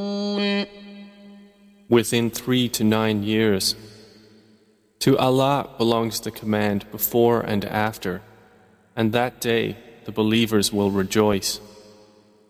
within 3 to 9 years. To Allah belongs the command before and after, and that day the believers will rejoice.